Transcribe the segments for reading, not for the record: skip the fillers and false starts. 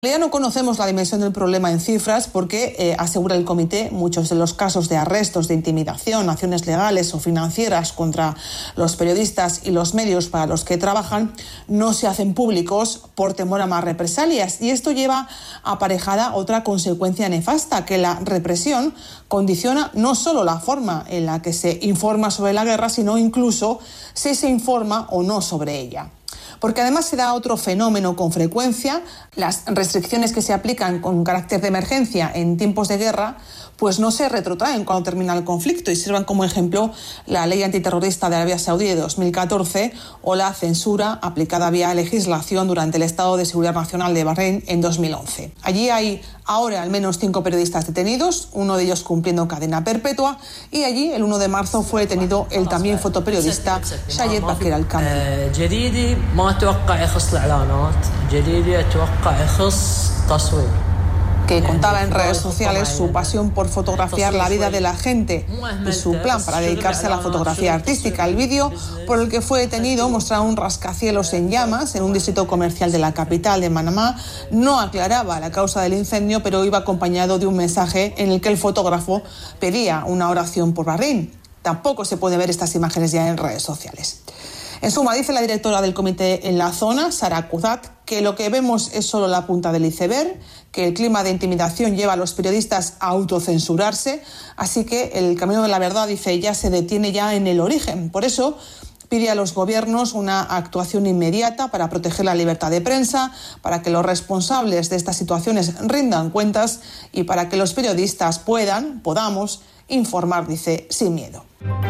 Ya no conocemos la dimensión del problema en cifras porque, asegura el comité, muchos de los casos de arrestos, de intimidación, acciones legales o financieras contra los periodistas y los medios para los que trabajan no se hacen públicos por temor a más represalias. Y esto lleva aparejada otra consecuencia nefasta, que la represión condiciona no solo la forma en la que se informa sobre la guerra, sino incluso si se informa o no sobre ella. Porque además se da otro fenómeno con frecuencia: las restricciones que se aplican con carácter de emergencia en tiempos de guerra pues no se retrotraen cuando termina el conflicto y sirvan como ejemplo la ley antiterrorista de Arabia Saudí de 2014 o la censura aplicada vía legislación durante el Estado de Seguridad Nacional de Bahrein en 2011. Allí hay ahora al menos 5 periodistas detenidos, uno de ellos cumpliendo cadena perpetua, y allí el 1 de marzo fue detenido el también fotoperiodista Shayed Bakir Al-Kamel. Que contaba en redes sociales su pasión por fotografiar la vida de la gente y su plan para dedicarse a la fotografía artística. El vídeo por el que fue detenido mostraba un rascacielos en llamas en un distrito comercial de la capital de Manamá. No aclaraba la causa del incendio, pero iba acompañado de un mensaje en el que el fotógrafo pedía una oración por Bahrein. Tampoco se puede ver estas imágenes ya en redes sociales. En suma, dice la directora del comité en la zona, Sara Kuzat, que lo que vemos es solo la punta del iceberg, que el clima de intimidación lleva a los periodistas a autocensurarse, así que el camino de la verdad, dice ella, se detiene ya en el origen. Por eso pide a los gobiernos una actuación inmediata para proteger la libertad de prensa, para que los responsables de estas situaciones rindan cuentas y para que los periodistas podamos informar, dice, sin miedo.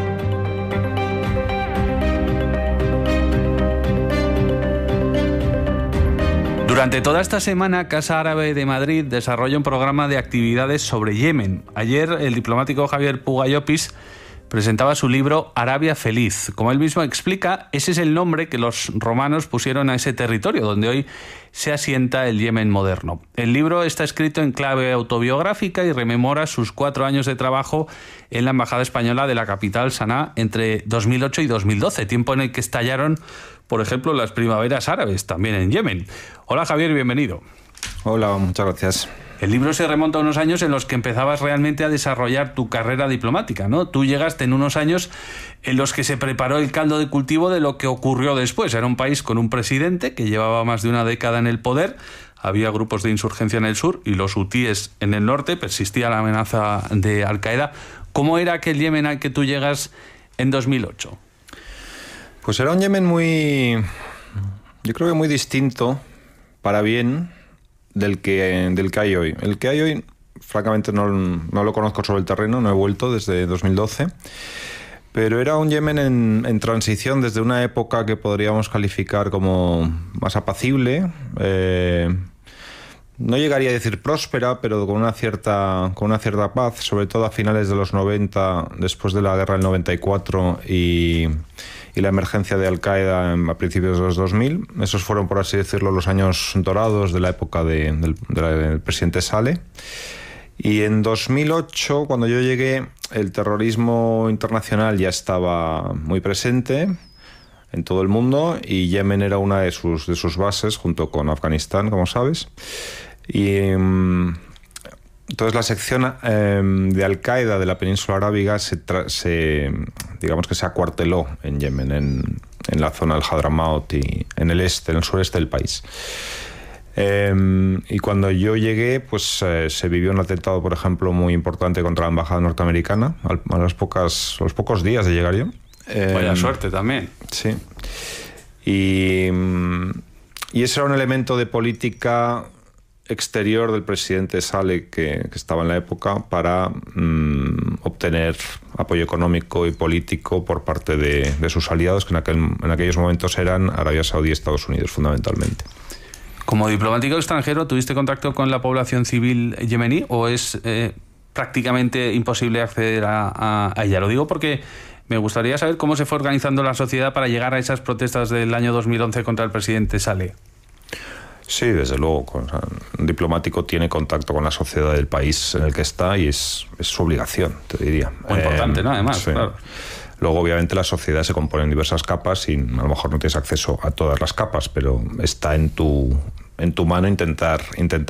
Durante toda esta semana, Casa Árabe de Madrid desarrolla un programa de actividades sobre Yemen. Ayer, el diplomático Javier Puga Llopis presentaba su libro Arabia Feliz. Como él mismo explica, ese es el nombre que los romanos pusieron a ese territorio donde hoy se asienta el Yemen moderno. El libro está escrito en clave autobiográfica y rememora sus 4 años de trabajo en la Embajada Española de la capital, Saná, entre 2008 y 2012, tiempo en el que estallaron, por ejemplo, las primaveras árabes, también en Yemen. Hola Javier, bienvenido. Hola, muchas gracias. El libro se remonta a unos años en los que empezabas realmente a desarrollar tu carrera diplomática, ¿no? Tú llegaste en unos años en los que se preparó el caldo de cultivo de lo que ocurrió después. Era un país con un presidente que llevaba más de una década en el poder, había grupos de insurgencia en el sur y los hutíes en el norte, persistía la amenaza de Al-Qaeda. ¿Cómo era aquel Yemen al que tú llegas en 2008? Pues era un Yemen yo creo que muy distinto, para bien, del que hay hoy. El que hay hoy, francamente, no lo conozco sobre el terreno, no he vuelto desde 2012, pero era un Yemen en transición desde una época que podríamos calificar como más apacible, no llegaría a decir próspera, pero con una cierta paz, sobre todo a finales de los 90, después de la guerra del 94 y la emergencia de Al-Qaeda a principios de los 2000. Esos fueron, por así decirlo, los años dorados de la época del presidente Saleh. Y en 2008, cuando yo llegué, el terrorismo internacional ya estaba muy presente en todo el mundo y Yemen era una de sus bases, junto con Afganistán, como sabes. Y entonces la sección de Al-Qaeda de la península arábiga digamos que se acuarteló en Yemen, en la zona del Hadramaut y en el sureste del país. Y cuando yo llegué, pues se vivió un atentado, por ejemplo, muy importante contra la embajada norteamericana a los pocos días de llegar yo. Vaya suerte también. Sí. Y ese era un elemento de política exterior del presidente Saleh que estaba en la época para obtener apoyo económico y político por parte de sus aliados, que en aquellos momentos eran Arabia Saudí y Estados Unidos, fundamentalmente. Como diplomático extranjero, ¿tuviste contacto con la población civil yemení o es prácticamente imposible acceder a ella? Lo digo porque me gustaría saber cómo se fue organizando la sociedad para llegar a esas protestas del año 2011 contra el presidente Saleh. Sí, desde luego. Un diplomático tiene contacto con la sociedad del país en el que está y es su obligación, te diría. Muy importante, ¿no? Además, sí. Claro. Luego, obviamente, la sociedad se compone en diversas capas y a lo mejor no tienes acceso a todas las capas, pero está en tu en tu mano intentar